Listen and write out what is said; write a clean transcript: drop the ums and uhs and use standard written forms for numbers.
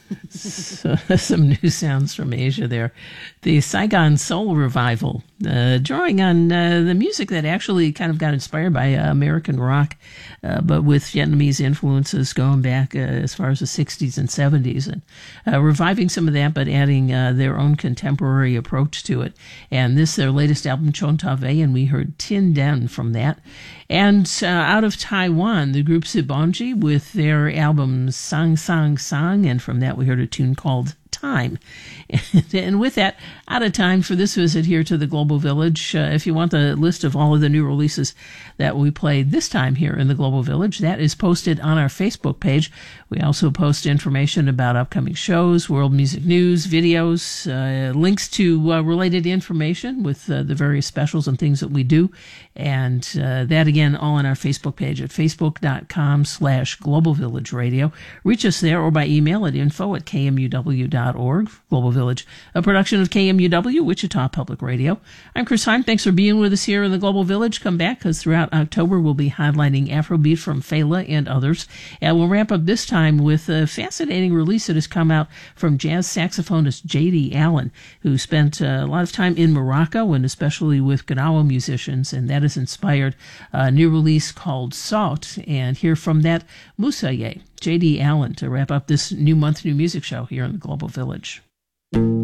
So, some new sounds from Asia there. The Saigon Soul Revival, drawing on the music that actually kind of got inspired by American rock, but with Vietnamese influences going back as far as the 60s and 70s, and reviving some of that, but adding their own contemporary approach to it. And this, their latest album, Chon Ta Ve, and we heard Tin Den from that. And out of Taiwan, the group Sibonji with their album Sang Sang Sang, and from that we heard a tune called Time. And with that, out of time for this visit here to the Global Village. If you want the list of all of the new releases that we played this time here in the Global Village, that is posted on our Facebook page. We also post information about upcoming shows, world music news, videos, links to related information with the various specials and things that we do. And that, again, all on our Facebook page at facebook.com/Global Village Radio. Reach us there or by email at info@kmuw.org. Global Village, a production of KMUW, Wichita Public Radio. I'm Chris Heim. Thanks for being with us here in the Global Village. Come back, because throughout October we'll be highlighting Afrobeat from Fela and others. And we'll wrap up this time with a fascinating release that has come out from jazz saxophonist J.D. Allen, who spent a lot of time in Morocco and especially with Gnawa musicians, and that has inspired a new release called Salt. And hear from that Moussaïeh, J.D. Allen, to wrap up this new month, new music show here in the Global Village.